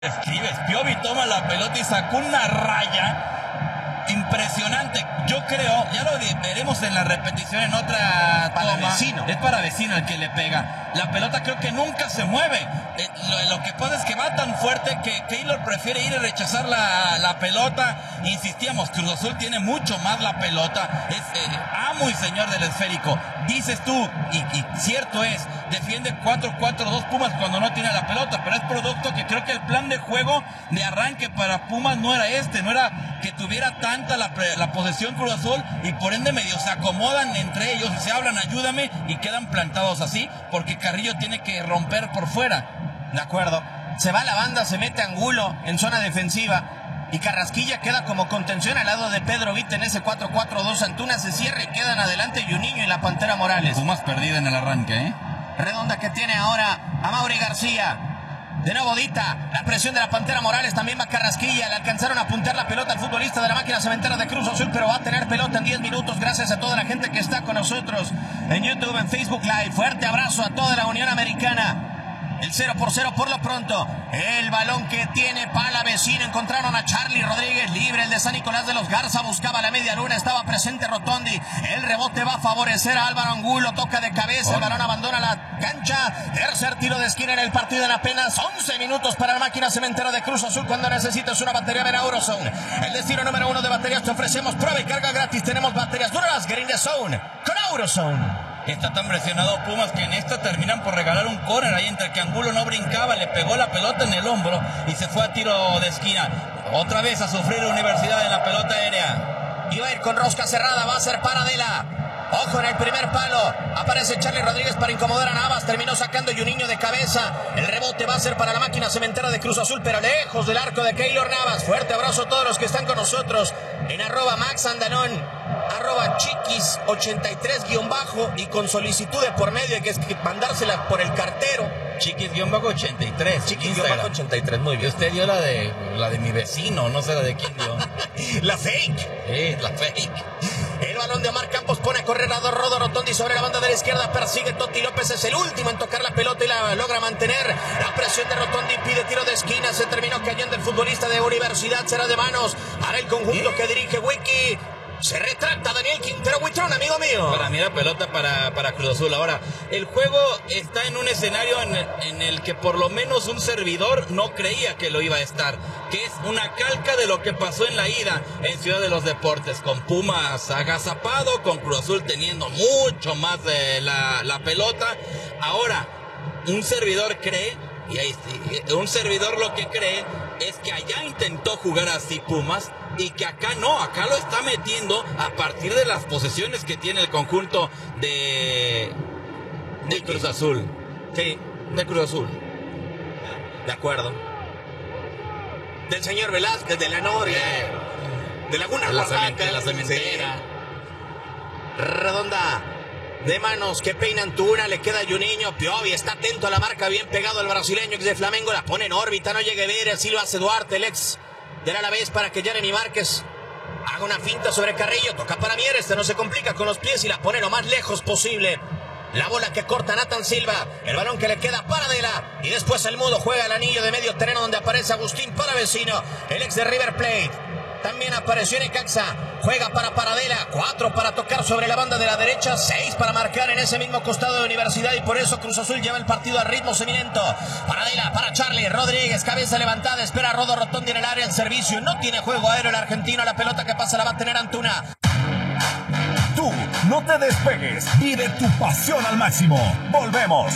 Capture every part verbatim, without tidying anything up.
Escribes, Piovi toma la pelota y sacó una raya impresionante. Yo creo, ya lo veremos en la repetición en otra para toma. Vecino. Es para Vecino el que le pega. La pelota creo que nunca se mueve. Eh, lo, lo que pasa es que va tan fuerte que Keylor prefiere ir a rechazar la, la pelota. Insistíamos, Cruz Azul tiene mucho más la pelota. Es eh, amo y señor del esférico. Dices tú, y, y cierto es, defiende cuatro cuatro dos Pumas cuando no tiene la pelota, pero es producto que creo que el plan de juego de arranque para Pumas no era este, no era que tuviera tanta la, la posesión Cruz Azul y por ende medio se acomodan entre ellos y se hablan ayúdame y quedan plantados así porque Carrillo tiene que romper por fuera. De acuerdo, se va a la banda, se mete Angulo en zona defensiva y Carrasquilla queda como contención al lado de Pedro Vite en ese cuatro cuatro dos. Antuna se cierra y quedan adelante Juninho y la Pantera Morales. Pumas perdida en el arranque, ¿eh? Redonda que tiene ahora a Mauri García. De nuevo Dita, la presión de la Pantera Morales, también va Carrasquilla, le alcanzaron a apuntar la pelota al futbolista de la máquina cementera de Cruz Azul, pero va a tener pelota en diez minutos, gracias a toda la gente que está con nosotros en YouTube, en Facebook Live. Fuerte abrazo a toda la Unión Americana. El cero por cero por lo pronto. El balón que tiene Pala Vecino. Encontraron a Charlie Rodríguez libre. El de San Nicolás de los Garza buscaba la media luna. Estaba presente Rotondi. El rebote va a favorecer a Álvaro Angulo. Toca de cabeza. El balón abandona la cancha. Tercer tiro de esquina en el partido en apenas once minutos para la máquina cementera de Cruz Azul. Cuando necesitas una batería, ven a Eurozone. El destino número uno de baterías. Te ofrecemos prueba y carga gratis. Tenemos baterías duras. Green the Zone con Eurozone. Está tan presionado Pumas que en esta terminan por regalar un córner ahí entre que Angulo no brincaba, le pegó la pelota en el hombro y se fue a tiro de esquina. Otra vez a sufrir la Universidad en la pelota aérea. Iba a ir con rosca cerrada, va a ser Paradela. Ojo en el primer palo. Aparece Charlie Rodríguez para incomodar a Navas. Terminó sacando Juninho de cabeza. El rebote va a ser para la máquina cementera de Cruz Azul, pero lejos del arco de Keylor Navas. Fuerte abrazo a todos los que están con nosotros en arroba Max Andanón, arroba Chiquis ochenta y tres guión bajo y con solicitud de por medio hay que mandársela por el cartero. Chiquis guión bajo ochenta y tres. Chiquis guión bajo ochenta y tres, muy bien. Usted dio la de la de mi vecino, no sé la de quién dio. La fake. Sí, la fake. El balón de Omar Campos pone a correr a dos Rodo Rotondi sobre la banda de la izquierda. Persigue Totti López, es el último en tocar la pelota y la logra mantener. La presión de Rotondi pide tiro de esquina. Se terminó cayendo el futbolista de Universidad. Será de manos para el conjunto que dirige Wiki. Se retracta Daniel Quintero Huitrón, amigo mío. Para mí la pelota para, para Cruz Azul. Ahora, el juego está en un escenario en, en el que por lo menos un servidor no creía que lo iba a estar, que es una calca de lo que pasó en la ida en Ciudad de los Deportes, con Pumas agazapado, con Cruz Azul teniendo mucho más de la, la pelota. Ahora, un servidor cree, y ahí sí, un servidor lo que cree es que allá intentó jugar así Pumas, y que acá no, acá lo está metiendo a partir de las posesiones que tiene el conjunto de, de Cruz Azul. Sí, de Cruz Azul. De acuerdo. Del señor Velázquez, de la Noria, de Laguna de la, Oaxaca, de la cementera. Sí. Redonda. De manos que peina Antuna, le queda Juninho. Piovi está atento a la marca, bien pegado al brasileño ex de Flamengo, la pone en órbita, no llegue a ver, así lo hace Duarte, el ex del Alavés, para que Jeremy Márquez haga una finta sobre Carrillo. Toca para Mier, este no se complica con los pies y la pone lo más lejos posible. La bola que corta Nathan Silva, el balón que le queda para Paradela y después el Mudo juega el anillo de medio terreno donde aparece Agustín Paravecino, el ex de River Plate. También apareció Necaxa, juega para Paradela, cuatro para tocar sobre la banda de la derecha, seis para marcar en ese mismo costado de Universidad y por eso Cruz Azul lleva el partido al ritmo semineto. Paradela para Charlie Rodríguez, cabeza levantada, espera a Rodo Rotondi en el área, el servicio, no tiene juego aéreo el argentino, la pelota que pasa la va a tener Antuna. Tú no te despegues, vive tu pasión al máximo, volvemos.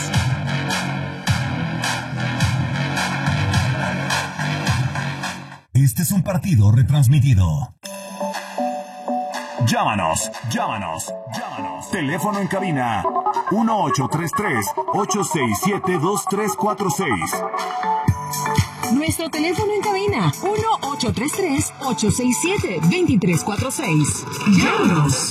Este es un partido retransmitido. Llámanos, llámanos, llámanos. Teléfono en cabina uno ocho tres tres, ocho seis siete, dos tres cuatro seis. Nuestro teléfono en cabina uno ocho tres tres, ocho seis siete, dos tres cuatro seis. Llámanos.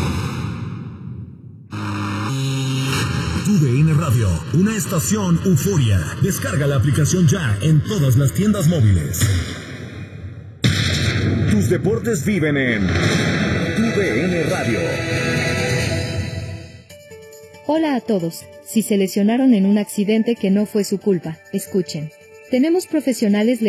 Tu D N Radio, una estación euforia. Descarga la aplicación ya en todas las tiendas móviles. Tus deportes viven en Tu D N Radio. Hola a todos. Si se lesionaron en un accidente que no fue su culpa, escuchen. Tenemos profesionales